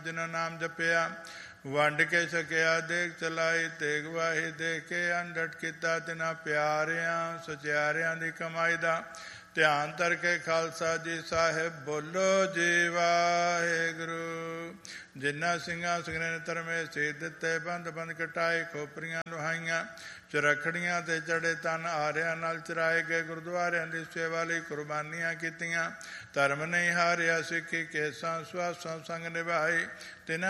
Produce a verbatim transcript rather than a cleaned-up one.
ਜਿਨ੍ਹਾਂ ਨਾਮ ਜਪਿਆ। ਵੰਡ ਕੇ ਛਕਿਆ ਦੇਖ ਚਲਾਈ, ਤੇਗ ਵਾਹੀ ਦੇਖ ਕੇ ਅੰਡਟ ਕੀਤਾ। ਤਿਨਾਂ ਪਿਆਰਿਆਂ ਸਚਿਆਰਿਆਂ ਦੀ ਕਮਾਈ ਦਾ ਧਿਆਨ ਧਰ ਕੇ ਖਾਲਸਾ ਜੀ ਸਾਹਿਬ ਬੋਲੋ ਜੀ ਵਾਹਿਗੁਰੂ। ਜਿਨ੍ਹਾਂ ਸਿੰਘਾਂ ਸਿੰਘਨੇ ਨੇ ਧਰਮੇ ਸੀਰ ਦਿੱਤੇ, ਬੰਦ ਬੰਦ ਕਟਾਏ, ਖੋਪਰੀਆਂ ਲੁਹਾਈਆਂ, ਚਰਖੜੀਆਂ ਤੇ ਚੜੇ ਤਨ ਆਰਿਆਂ ਨਾਲ ਚਰਾਏ ਗਏ। ਗੁਰਦੁਆਰਿਆਂ ਦੀ ਸੇਵਾ ਲਈ ਕੁਰਬਾਨੀਆਂ ਕੀਤੀਆਂ, ਧਰਮ ਨਹੀਂ ਹਾਰਿਆ, ਸਿੱਖੀ ਕੇਸਾਂ ਸਵਾਸਾਂ ਸੰਗ ਨਿਭਾਈ। ਤਿਨਾਂ